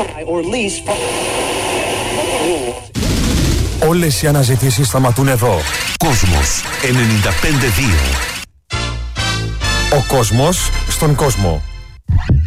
Όλες οι αναζητήσεις σταματούν εδώ. Κόσμος 95.2. Ο κόσμος στον κόσμο.